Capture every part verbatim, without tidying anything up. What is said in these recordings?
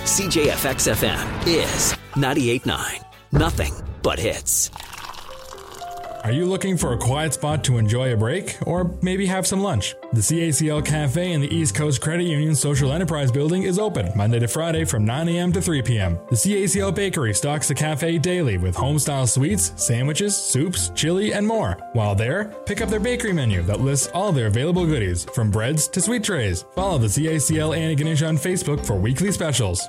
C J F X F M is ninety-eight point nine. Nothing but hits. Are you looking for a quiet spot to enjoy a break? Or maybe have some lunch? The C A C L Cafe in the East Coast Credit Union Social Enterprise Building is open Monday to Friday from nine a.m. to three p.m. The C A C L Bakery stocks the cafe daily with home-style sweets, sandwiches, soups, chili, and more. While there, pick up their bakery menu that lists all their available goodies, from breads to sweet trays. Follow the C A C L Antigonish on Facebook for weekly specials.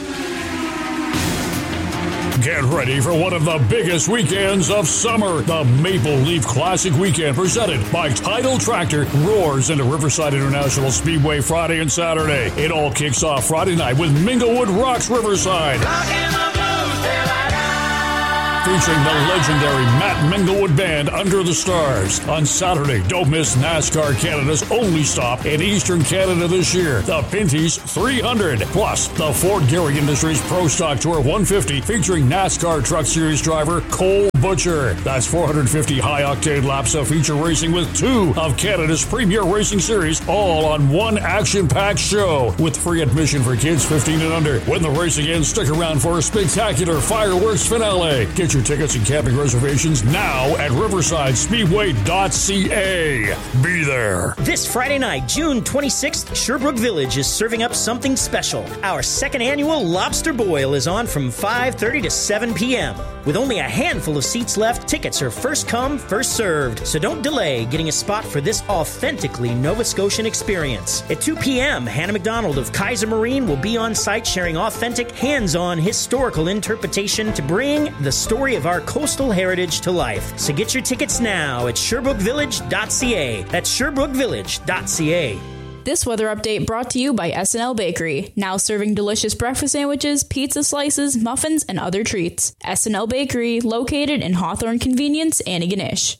Get ready for one of the biggest weekends of summer. The Maple Leaf Classic Weekend, presented by Tidal Tractor, roars into Riverside International Speedway Friday and Saturday. It all kicks off Friday night with Minglewood Rocks Riverside, featuring the legendary Matt Minglewood Band, Under the Stars. On Saturday, don't miss NASCAR Canada's only stop in Eastern Canada this year, the Pinty's three hundred. Plus, the Ford Gehrig Industries Pro Stock Tour one fifty, featuring NASCAR Truck Series driver Cole Butcher. That's four hundred fifty high-octane laps of feature racing with two of Canada's premier racing series, all on one action-packed show, with free admission for kids fifteen and under. When the racing ends, stick around for a spectacular fireworks finale. Get your tickets and camping reservations now at riverside speedway dot c a. Be there. This Friday night, June twenty-sixth, Sherbrooke Village is serving up something special. Our second annual Lobster Boil is on from five thirty to seven p.m. With only a handful of seats left, tickets are first come, first served. So don't delay getting a spot for this authentically Nova Scotian experience. At two p.m., Hannah McDonald of Kaiser Marine will be on site sharing authentic, hands-on historical interpretation to bring the story of our coastal heritage to life. So get your tickets now at sherbrooke village dot c a. That's sherbrooke village dot c a. This weather update brought to you by S and L Bakery, now serving delicious breakfast sandwiches, pizza slices, muffins, and other treats. S and L Bakery, located in Hawthorne Convenience, Antigonish.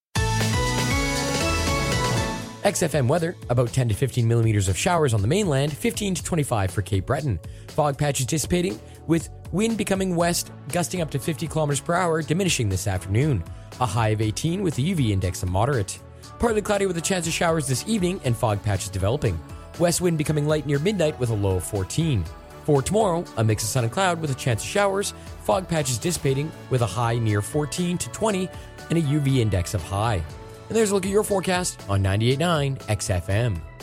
X F M weather, about ten to fifteen millimeters of showers on the mainland, fifteen to twenty-five for Cape Breton. Fog patches dissipating, with wind becoming west, gusting up to fifty kilometers per hour, diminishing this afternoon. A high of eighteen with the U V index of moderate. Partly cloudy with a chance of showers this evening and fog patches developing. West wind becoming light near midnight with a low of fourteen. For tomorrow, a mix of sun and cloud with a chance of showers, fog patches dissipating with a high near fourteen to twenty and a U V index of high. And there's a look at your forecast on ninety-eight point nine X F M.